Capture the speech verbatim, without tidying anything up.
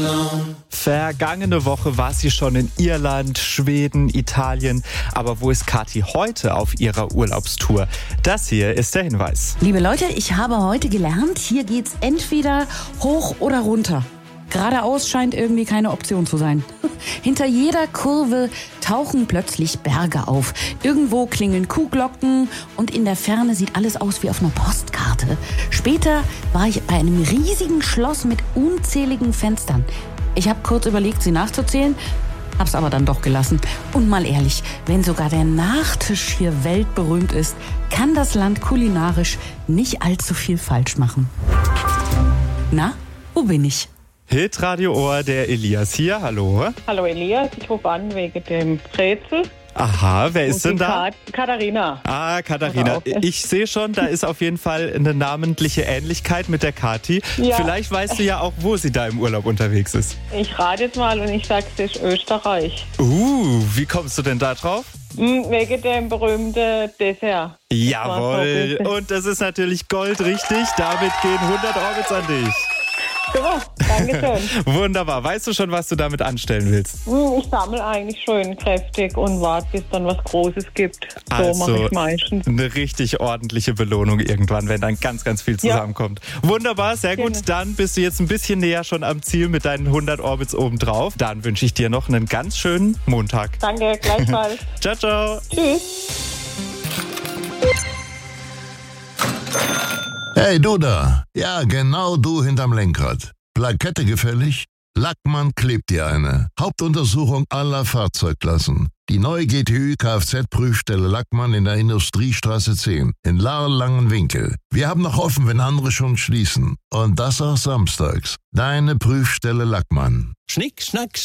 Vergangene Woche war sie schon in Irland, Schweden, Italien. Aber wo ist Kathi heute auf ihrer Urlaubstour? Das hier ist der Hinweis. Liebe Leute, ich habe heute gelernt, hier geht's entweder hoch oder runter. Geradeaus scheint irgendwie keine Option zu sein. Hinter jeder Kurve tauchen plötzlich Berge auf. Irgendwo klingeln Kuhglocken und in der Ferne sieht alles aus wie auf einer Postkarte. Später war ich bei einem riesigen Schloss mit unzähligen Fenstern. Ich habe kurz überlegt, sie nachzuzählen, hab's aber dann doch gelassen. Und mal ehrlich, wenn sogar der Nachtisch hier weltberühmt ist, kann das Land kulinarisch nicht allzu viel falsch machen. Na, wo bin ich? Hitradio Ohr, der Elias hier. Hallo. Hallo Elias, ich rufe an wegen dem Rätsel. Aha, wer ist denn da? Kat- Katharina. Ah, Katharina. Oder auch- Ich sehe schon, da ist auf jeden Fall eine namentliche Ähnlichkeit mit der Kathi. Ja. Vielleicht weißt du ja auch, wo sie da im Urlaub unterwegs ist. Ich rate jetzt mal und ich sage, es ist Österreich. Uh, wie kommst du denn da drauf? Hm, wegen dem berühmten Dessert. Jawohl. Das war so Und das ist natürlich goldrichtig. Damit gehen hundert Orbits an dich. Super, danke schön. Wunderbar. Weißt du schon, was du damit anstellen willst? Hm, ich sammle eigentlich schön kräftig und warte, bis dann was Großes gibt. So Also, mache ich meistens. eine richtig ordentliche Belohnung irgendwann, wenn dann ganz, ganz viel Ja. zusammenkommt. Wunderbar, sehr gut. Genau. Dann bist du jetzt ein bisschen näher schon am Ziel mit deinen hundert Orbits obendrauf. Dann wünsche ich dir noch einen ganz schönen Montag. Danke, gleichfalls. Ciao, ciao. Tschüss. Hey, du da. Ja, genau du hinterm Lenkrad. Plakette gefällig? Lackmann klebt dir eine. Hauptuntersuchung aller Fahrzeugklassen. Die neue G T Ü Kfz-Prüfstelle Lackmann in der Industriestraße zehn in Lahr-Langenwinkel. Wir haben noch offen, wenn andere schon schließen. Und das auch samstags. Deine Prüfstelle Lackmann. Schnick, schnack,